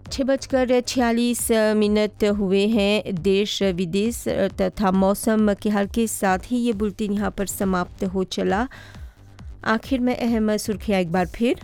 6:46 हुए हैं। देश विदेश तथा मौसम के हाल के साथ ही ये बुलेटिन यहाँ पर समाप्त हो चला। आखिर में अहम सुर्खियाँ एक बार फिर।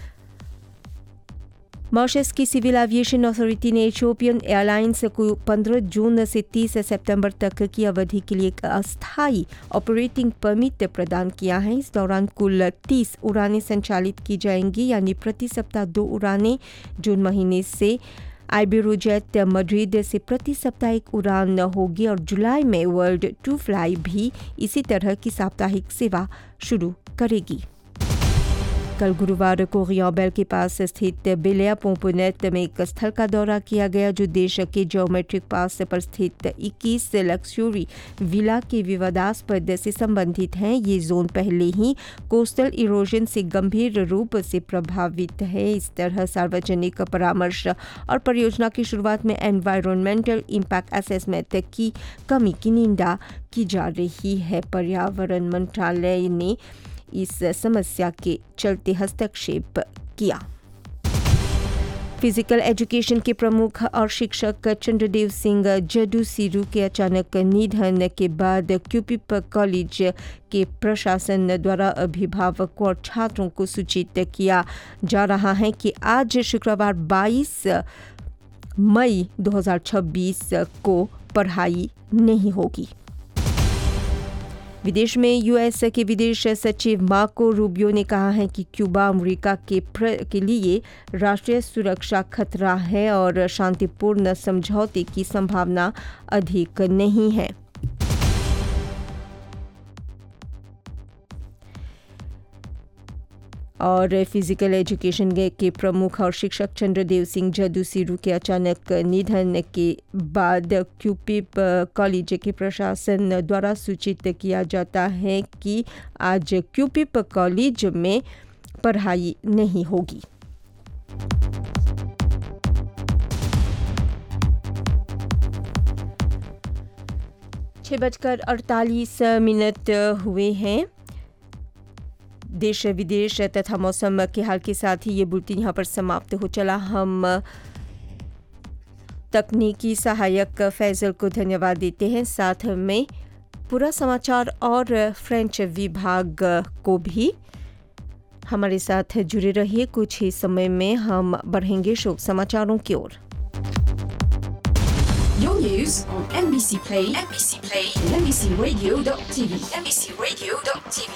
मॉरिशस की सिविल एविएशन अथॉरिटी ने इथियोपियन एयरलाइंस को 15 जून से 30 सितंबर तक की अवधि के लिए एक अस्थायी ऑपरेटिंग परमिट प्रदान किया है। इस दौरान कुल 30 उड़ानें संचालित की जाएंगी, यानी प्रति सप्ताह 2 उड़ानें। जून महीने से आइबेरोजेट मैड्रिड से प्रति सप्ताह 1 उड़ान होगी और जुलाई में वर्ल्ड टू फ्लाई भी इसी तरह की साप्ताहिक सेवा शुरू करेगी। कल गुरुवार को रियोबेल के पास स्थित बेलिया पोम्पोनेट में एक स्थल का दौरा किया गया, जो देश के ज्योमेट्रिक पास पर स्थित 21 लक्सुरी विला के विवादास्पद से संबंधित हैं। ये जोन पहले ही कोस्टल इरोजन से गंभीर रूप से प्रभावित है। इस तरह सार्वजनिक परामर्श और परियोजना की शुरुआत में एनवायरमेंटल इम्पैक्ट असेसमेंट की कमी की निंदा की जा रही है। पर्यावरण मंत्रालय ने इस समस्या के चलते हस्तक्षेप किया। फिजिकल एजुकेशन के प्रमुख और शिक्षक चंद्रदेव सिंह जडू सिरू के अचानक निधन के बाद क्यूपिप कॉलेज के प्रशासन द्वारा अभिभावकों और छात्रों को सूचित किया जा रहा है कि आज शुक्रवार 22 मई 2026 को पढ़ाई नहीं होगी। विदेश में यूएस के विदेश सचिव मार्को रूबियो ने कहा है कि क्यूबा अमेरिका के लिए राष्ट्रीय सुरक्षा खतरा है और शांतिपूर्ण समझौते की संभावना अधिक नहीं है। और फिजिकल एजुकेशन के प्रमुख और शिक्षक चंद्रदेव सिंह जदू सिरू के अचानक निधन के बाद क्यूपिप कॉलेज के प्रशासन द्वारा सूचित किया जाता है कि आज क्यूपिप कॉलेज में पढ़ाई नहीं होगी। छह 6:48 हुए हैं। देश विदेश तथा मौसम के हाल के साथ ही ये बुलेटिन यहाँ पर समाप्त हो चला। हम तकनीकी सहायक फैजल को धन्यवाद देते हैं, साथ में पूरा समाचार और फ्रेंच विभाग को भी। हमारे साथ जुड़े रहिए। कुछ ही समय में हम बढ़ेंगे शोक समाचारों की ओर। Your news on NBC Play, and NBCRadio.tv.